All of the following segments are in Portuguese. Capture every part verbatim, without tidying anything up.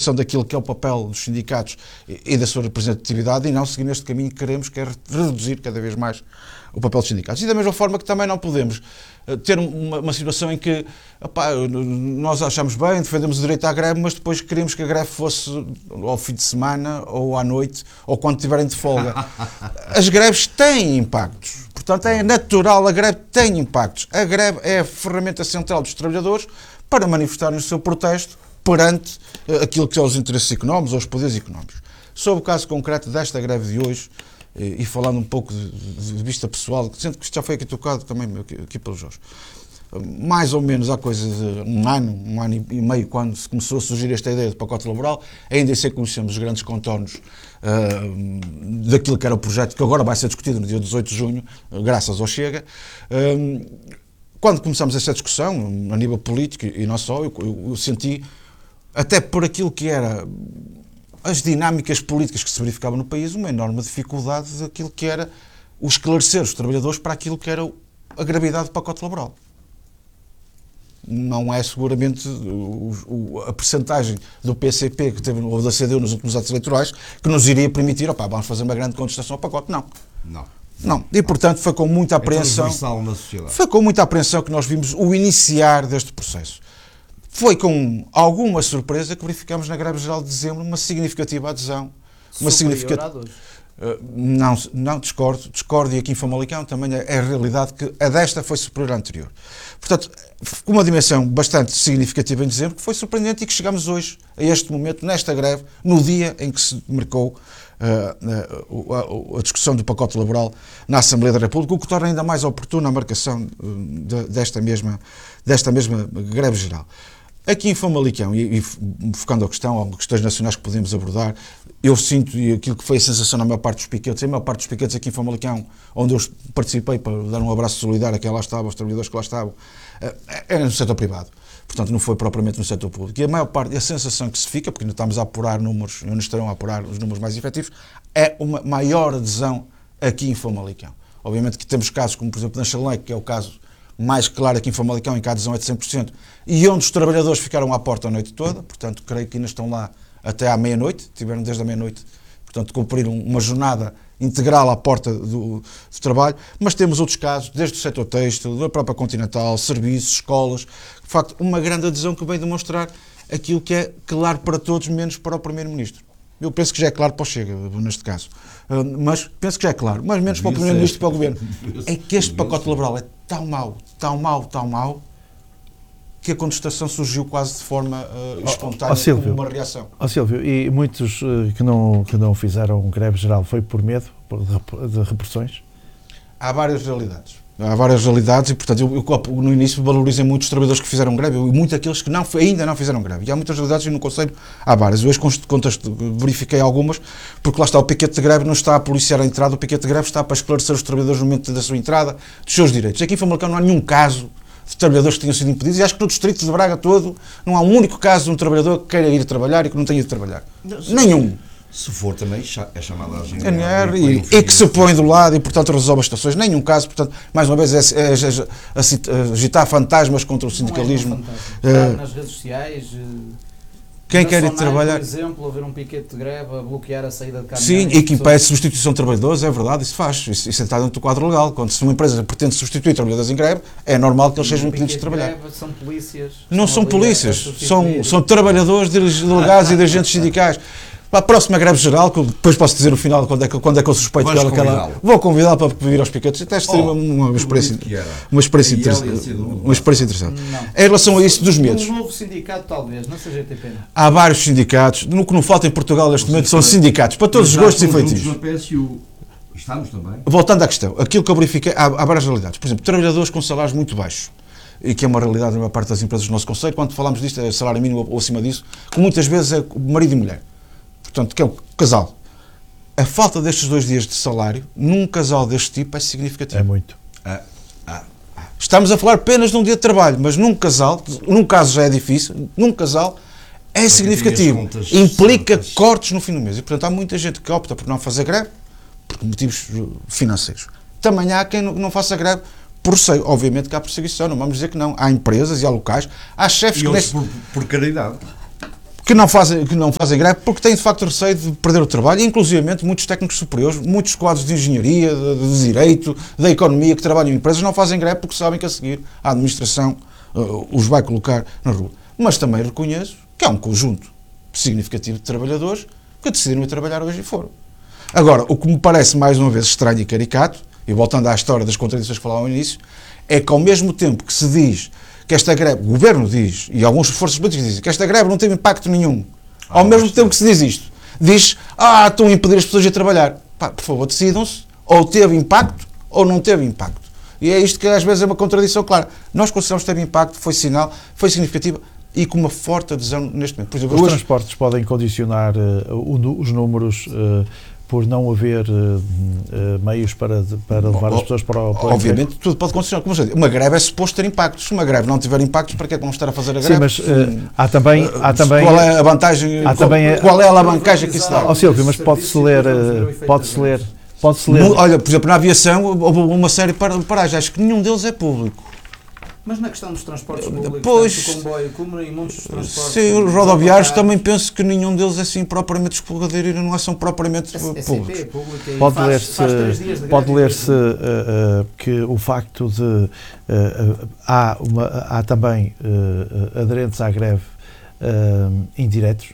valorização daquilo que é o papel dos sindicatos e da sua representatividade e não seguir neste caminho que queremos, que é reduzir cada vez mais o papel dos sindicatos. E da mesma forma que também não podemos ter uma, uma situação em que opá, nós achamos bem, defendemos o direito à greve, mas depois queríamos que a greve fosse ao fim de semana ou à noite ou quando tiverem de folga. As greves têm impactos. Portanto, é natural, a greve tem impactos. A greve é a ferramenta central dos trabalhadores para manifestarem o seu protesto perante aquilo que são os interesses económicos ou os poderes económicos. Sobre o caso concreto desta greve de hoje, e falando um pouco de, de vista pessoal, sendo que isto já foi aqui tocado também aqui, aqui pelo Jorge, mais ou menos há coisa de um ano, um ano e meio, quando se começou a surgir esta ideia de pacote laboral, ainda sem conhecermos os grandes contornos uh, daquilo que era o projeto, que agora vai ser discutido no dia dezoito de junho, graças ao Chega. Uh, quando começamos esta discussão, a nível político e não só, eu, eu, eu senti, até por aquilo que era as dinâmicas políticas que se verificavam no país, uma enorme dificuldade daquilo que era o esclarecer os trabalhadores para aquilo que era a gravidade do pacote laboral. Não é seguramente o, o, a percentagem do P C P que teve, ou da C D U nos últimos atos eleitorais que nos iria permitir, opá, vamos fazer uma grande contestação ao pacote. Não. Não. Não. E, portanto, foi com muita apreensão. É na sociedade. Foi com muita apreensão que nós vimos o iniciar deste processo. Foi com alguma surpresa que verificamos na greve geral de dezembro uma significativa adesão. Uma significativa. Uh, não, não discordo, discordo e aqui em Famalicão também é, é a realidade que a desta foi superior à anterior. Portanto, com uma dimensão bastante significativa em dezembro, que foi surpreendente e que chegamos hoje, a este momento, nesta greve, no dia em que se marcou uh, uh, a, a discussão do pacote laboral na Assembleia da República, o que torna ainda mais oportuna a marcação uh, de, desta, mesma, desta mesma greve geral. Aqui em Famalicão, e, e focando a questão, ou questões nacionais que podemos abordar, eu sinto, e aquilo que foi a sensação na maior parte dos piquetes, a maior parte dos piquetes aqui em Famalicão, onde eu participei para dar um abraço solidário a quem lá estava, aos trabalhadores que lá estavam, era no setor privado. Portanto, não foi propriamente no setor público. E a maior parte, a sensação que se fica, porque ainda estamos a apurar números, ainda estarão a apurar os números mais efetivos, é uma maior adesão aqui em Famalicão. Obviamente que temos casos como, por exemplo, na Chalé, que é o caso mais claro aqui em Famalicão, em que a adesão é de cem por cento, e onde os trabalhadores ficaram à porta a noite toda, portanto, creio que ainda estão lá até à meia-noite, tiveram desde a meia-noite, portanto, cumpriram uma jornada integral à porta do, do trabalho, mas temos outros casos, desde o setor têxtil, da própria Continental, serviços, escolas, de facto, uma grande adesão que vem demonstrar aquilo que é claro para todos, menos para o Primeiro-Ministro. Eu penso que já é claro para o Chega, neste caso. Mas penso que já é claro, mas menos para o Primeiro-Ministro e para o Governo. É que este pacote laboral é tão mau, tão mau, tão mau, que a contestação surgiu quase de forma uh, espontânea, oh, oh, como uma reação. Ó oh, Silvio, e muitos uh, que, não, que não fizeram greve geral, foi por medo de, de repressões? Há várias realidades. Há várias realidades e, portanto, eu, eu no início valorizei muito os trabalhadores que fizeram greve e muito aqueles que não, ainda não fizeram greve. E há muitas realidades e no Conselho há várias. Eu hoje verifiquei algumas, porque lá está o piquete de greve, não está a policiar a entrada, o piquete de greve está para esclarecer os trabalhadores no momento da sua entrada, dos seus direitos. Aqui em Famalicão não há nenhum caso de trabalhadores que tenham sido impedidos e acho que no distrito de Braga todo não há um único caso de um trabalhador que queira ir trabalhar e que não tenha ido trabalhar. Não, nenhum. Se for também é chamada a N R e, e que se põe do lado e, portanto, resolve as situações. Nenhum caso, portanto, mais uma vez, é, é, é, é agitar fantasmas contra o sindicalismo. Não é um nas redes sociais. Quem quer ir trabalhar. Por exemplo, haver um piquete de greve a bloquear a saída de caminhões. Sim, e que impede substituição de trabalhadores, é verdade, isso faz. Isso, isso está dentro do quadro legal. Quando se uma empresa pretende substituir trabalhadores em greve, é normal que eles sejam impedidos de trabalhar. Greve são polícias. Não são polícias, são, são trabalhadores, delegados e dirigentes sindicais. Para a próxima greve geral, que depois posso dizer no final quando é que, quando é que eu suspeito que ela, que ela... Vou convidá-la para vir aos piquetes. Até seria oh, uma, uma, experiência, uma, experiência interessante, uma experiência interessante. Não. Em relação a isso dos medos. Um novo sindicato, talvez, não seja G T P. Há vários sindicatos. No que não falta em Portugal neste momento são sindicatos, para todos os gostos e feitios. Estamos também. Voltando à questão, aquilo que eu verifiquei, há, há várias realidades. Por exemplo, trabalhadores com salários muito baixos, e que é uma realidade na maior parte das empresas do nosso conceito. Quando falamos disto, é salário mínimo ou acima disso, que muitas vezes é marido e mulher. Portanto, que é o casal. A falta destes dois dias de salário, num casal deste tipo, é significativo. É muito. Ah, ah, ah. Estamos a falar apenas de um dia de trabalho, mas num casal, num caso já é difícil, num casal é Porque significativo. Implica certas. cortes no fim do mês. E, portanto, há muita gente que opta por não fazer greve por motivos financeiros. Também há quem não faça greve por receio. Obviamente que há perseguição, não vamos dizer que não. Há empresas e há locais, há chefes e que... Nesse... Por, por caridade. que não fazem, que não fazem greve porque têm de facto receio de perder o trabalho, e inclusivamente muitos técnicos superiores, muitos quadros de engenharia, de, de direito, da economia que trabalham em empresas não fazem greve porque sabem que a seguir a administração uh, os vai colocar na rua. Mas também reconheço que há um conjunto significativo de trabalhadores que decidiram ir trabalhar hoje e foram. Agora, o que me parece mais uma vez estranho e caricato, e voltando à história das contradições que falavam no início, é que ao mesmo tempo que se diz que esta greve, o governo diz, e alguns forças políticas dizem, que esta greve não teve impacto nenhum. Ao ah, mesmo tempo que se diz isto, diz, ah, estão a impedir as pessoas de ir trabalhar. Pá, por favor, decidam-se, ou teve impacto, ou não teve impacto. E é isto que às vezes é uma contradição clara. Nós consideramos que teve impacto, foi sinal, foi significativo, e com uma forte adesão neste momento. Por exemplo, os hoje, transportes podem condicionar uh, os números uh, por não haver uh, uh, meios para, para levar as pessoas para o, para o obviamente, emprego? tudo pode condicionar. Como eu disse, uma greve é suposto ter impactos. Se uma greve não tiver impactos, para que é que vamos estar a fazer a greve? Sim, mas uh, há também... Há também qual é a vantagem? há qual, também, qual é a alavancagem que isso dá? Ó Silvio, mas pode-se ler... Uh, pode-se ler... Pode-se ler... Olha, por exemplo, na aviação houve uma série de paragens. Acho que nenhum deles é público. Mas na questão dos transportes públicos, pois, o comboio, como em muitos transportes... Sim, os rodoviários também penso que nenhum deles é assim propriamente escorregadeiro e não são propriamente a, públicos. A C P é pública e pode faz, ler-se, faz três dias de pode greve. ler-se uh, uh, que o facto de... Uh, uh, há, uma, há também uh, aderentes à greve uh, indiretos.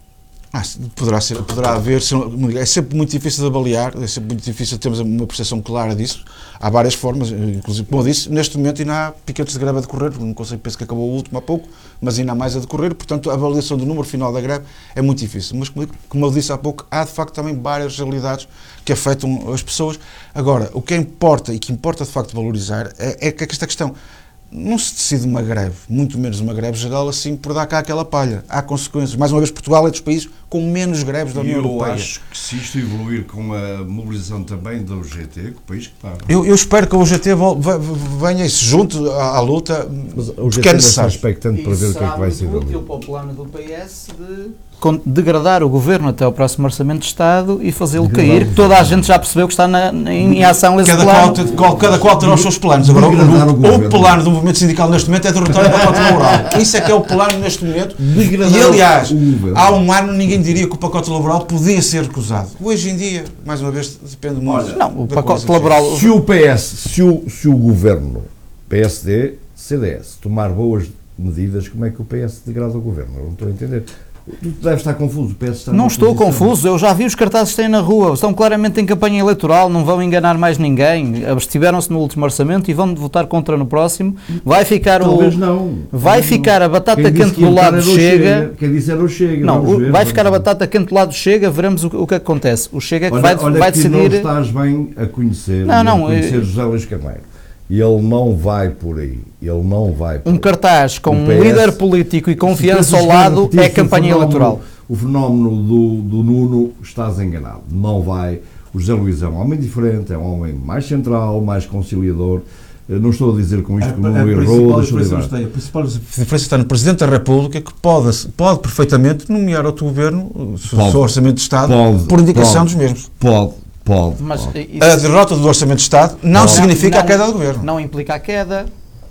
Ah, poderá, ser, poderá haver, é sempre muito difícil de avaliar, é sempre muito difícil termos uma percepção clara disso. Há várias formas, inclusive, como eu disse, neste momento ainda há piquetes de greve a decorrer, não consigo, penso que acabou o último há pouco, mas ainda há mais a decorrer, portanto a avaliação do número final da greve é muito difícil. Mas, como eu disse há pouco, há de facto também várias realidades que afetam as pessoas. Agora, o que importa e que importa de facto valorizar é, é que esta questão. Não se decide uma greve, muito menos uma greve geral, assim por dar cá aquela palha. Há consequências. Mais uma vez, Portugal é dos países com menos greves da União eu Europeia. Eu acho que se isto evoluir com a mobilização também da U G T, que o país que para. Eu, eu espero que a U G T venha e se junte à, à luta, mas porque é necessário. Expectante para ver o que é que vai ser. Isso será muito útil para o plano do P S de degradar o governo até ao próximo Orçamento de Estado e fazê-lo cair, que toda a gente já percebeu que está na, em ação esse cada plano. Qual, qual, cada qual terá os seus planos. Agora, o, o, o plano do movimento sindical neste momento é derrotar o pacote laboral. Isso é que é o plano neste momento. Degradar e, aliás, há um ano ninguém diria que o pacote laboral podia ser recusado. Hoje em dia, mais uma vez, depende muito. Olha, não, o pacote laboral... Se o P S, se o, se o governo, P S D, C D S, tomar boas medidas, como é que o P S degrada o governo? Eu não estou a entender. Tu deves estar confuso. O P S está não estou posição. confuso, eu já vi os cartazes que têm na rua, estão claramente em campanha eleitoral, não vão enganar mais ninguém, abstiveram-se no último orçamento e vão votar contra no próximo. Vai ficar Talvez o não. Vai não. ficar a batata Quem quente do lado Chega. Chega. Quem disse era o Chega. Não, o, ver, vai ficar ver. a batata quente do lado Chega, veremos o, o que acontece. O Chega é que olha, vai, olha vai que decidir. Não estás bem a conhecer, não, não, a conhecer eu... José Luís Carneiro. E ele não vai por aí. Ele não vai por um aí. cartaz com um um líder político e confiança ao lado é campanha o fenómeno, eleitoral. O fenómeno do, do Nuno, estás enganado. Não vai. O José Luís é um homem diferente, é um homem mais central, mais conciliador. Eu não estou a dizer com isto que o Nuno errou. A principal diferença está no Presidente da República, que pode, pode perfeitamente nomear outro governo, se o seu Orçamento de Estado, pode, por indicação pode, dos mesmos. Pode. Pode, mas pode. Isso... A derrota do Orçamento de Estado não pode. significa não, a queda do governo. Não implica a queda,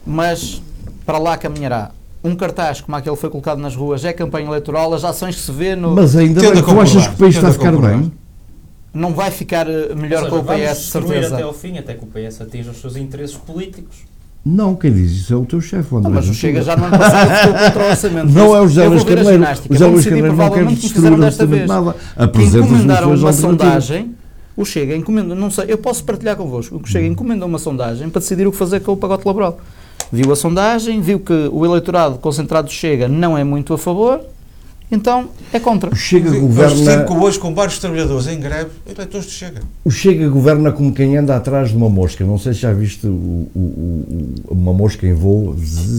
mas para lá caminhará. Um cartaz como aquele que foi colocado nas ruas é campanha eleitoral, as ações que se vê no... Mas ainda bem, tu achas que o país está a ficar bem? Não vai ficar melhor seja, com o P S, de certeza. até ao fim, até que o P S atinja os seus interesses políticos. Não, quem diz isso é o teu chefe, André. Não, mas o Chega já não passado ficou contra o orçamento. Não é o José Luís Carneiro. O José Luís Carneiro não quer destruir absolutamente nada. Apresenta encomendaram uma sondagem, o Chega encomenda, não sei, eu posso partilhar convosco, o Chega encomenda uma sondagem para decidir o que fazer com o pacote laboral. Viu a sondagem, viu que o eleitorado concentrado do Chega não é muito a favor, então é contra. O Chega Eu governa... Eu hoje com vários trabalhadores em greve, eleitores do Chega. O Chega governa como quem anda atrás de uma mosca. Não sei se já viste o, o, o, uma mosca em voo.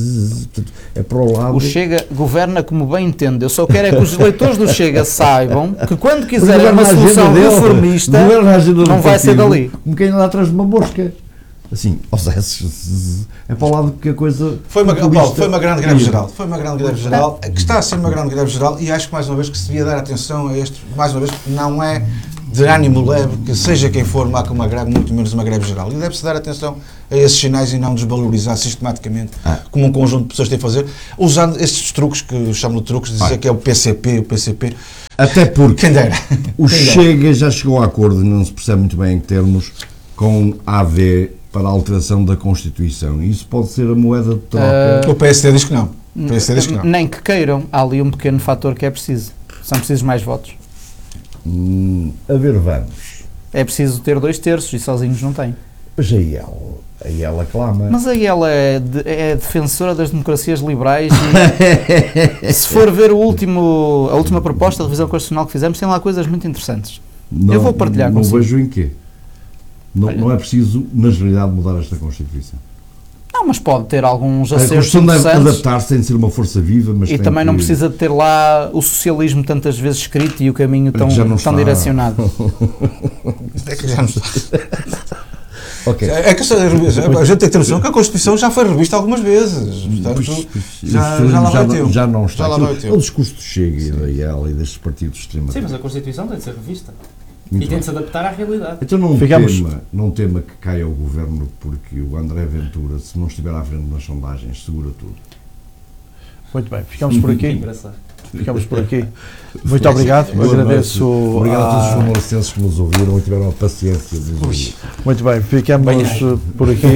É para o lado. O Chega governa como bem entende. Eu só quero é que os eleitores do Chega saibam que quando quiserem uma solução reformista, não vai ser dali. Como quem anda atrás de uma mosca. Assim, ou seja, é para o lado que a coisa... Foi uma, Paulo, foi uma grande greve geral, foi uma grande greve geral, que está a ser uma grande greve geral, e acho que mais uma vez que se devia dar atenção a este, mais uma vez, não é de ânimo leve, que seja quem for marca uma greve, muito menos uma greve geral. E deve-se dar atenção a esses sinais e não desvalorizar sistematicamente, ah. como um conjunto de pessoas tem a fazer, usando estes truques, que eu chamo de truques, de dizer ah. que é o P C P, o P C P. Até porque quem dera. o quem Chega dera. já chegou a acordo, não se percebe muito bem em que termos, com a A V para a alteração da Constituição. Isso pode ser a moeda de troca. Uh, o P S D diz que não. O P S D diz que não. Nem que queiram, há ali um pequeno fator que é preciso. São precisos mais votos. Hum, a ver, vamos. É preciso ter dois terços e sozinhos não tem. Mas aí ela, aí ela clama. Mas aí ela é, de, é defensora das democracias liberais e se for ver o último, a última proposta de revisão constitucional que fizemos, tem lá coisas muito interessantes. Não, eu vou partilhar não consigo. Não vejo em quê. Não, não é preciso, na realidade, mudar esta Constituição. Não, mas pode ter alguns a acertos Constituição deve interessantes. adaptar-se sem ser uma força viva, mas e também que... não precisa de ter lá o socialismo tantas vezes escrito e o caminho tão, tão direcionado. É que já não está. Okay. É que a gente tem que ter noção que a Constituição já foi revista algumas vezes. Portanto, pois, pois, já, já, lá já, vai não, já não está. Já lá vai o discurso do Chega e da I E L e destes partidos extremos. Sim, mas a Constituição tem de ser revista. Muito e tem de se adaptar à realidade. Então não Ficamos... tema, não tema que caia o governo, porque o André Ventura, se não estiver à frente nas sondagens, segura tudo. Muito bem, ficamos por aqui. Engraçado. Ficamos por aqui. Muito obrigado. Boa Agradeço. Obrigado a... a todos os famalicenses que nos ouviram e tiveram a paciência de nos ouvir. Muito bem, ficamos bem, por aqui.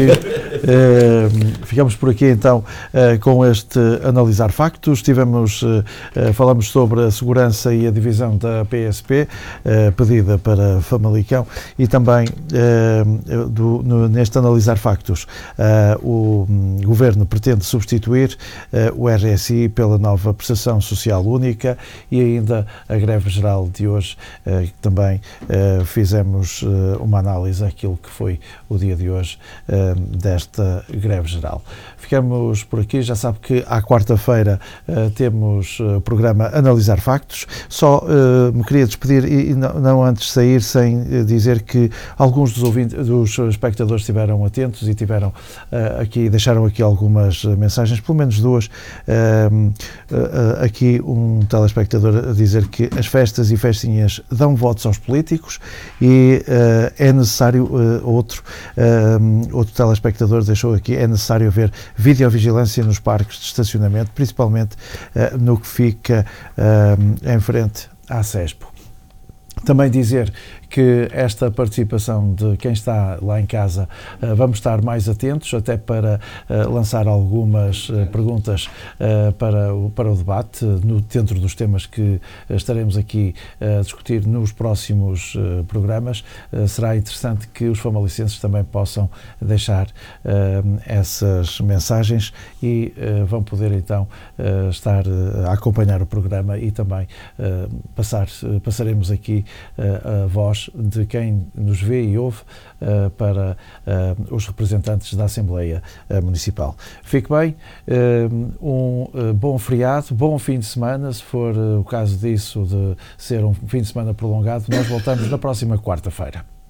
uh, ficamos por aqui então uh, com este Analisar Factos. Tivemos, uh, uh, falamos sobre a segurança e a divisão da P S P, uh, pedida para Famalicão, e também uh, do, no, neste Analisar Factos uh, o um, Governo pretende substituir uh, o R S I pela nova prestação social única, e ainda a greve geral de hoje, eh, que também eh, fizemos eh, uma análise àquilo que foi o dia de hoje eh, desta greve geral. Ficamos por aqui, já sabe que à quarta-feira eh, temos o eh, programa Analisar Factos. Só eh, me queria despedir e, e não, não antes de sair sem eh, dizer que alguns dos ouvintes, dos espectadores estiveram atentos e tiveram eh, aqui, deixaram aqui algumas mensagens, pelo menos duas, eh, eh, aqui um telespectador a dizer que as festas e festinhas dão votos aos políticos e uh, é necessário, uh, outro, uh, outro telespectador deixou aqui, é necessário haver videovigilância nos parques de estacionamento, principalmente uh, no que fica uh, em frente à CESPO. Também dizer que esta participação de quem está lá em casa, uh, vamos estar mais atentos até para uh, lançar algumas uh, perguntas uh, para, o, para o debate, uh, no, dentro dos temas que uh, estaremos aqui a uh, discutir nos próximos uh, programas. Uh, será interessante que os famalicenses também possam deixar uh, essas mensagens e uh, vão poder então uh, estar uh, a acompanhar o programa e também uh, passar, uh, passaremos aqui uh, a voz de quem nos vê e ouve uh, para uh, os representantes da Assembleia uh, Municipal. Fique bem, uh, um uh, bom feriado, bom fim de semana, se for uh, o caso disso de ser um fim de semana prolongado. Nós voltamos na próxima quarta-feira.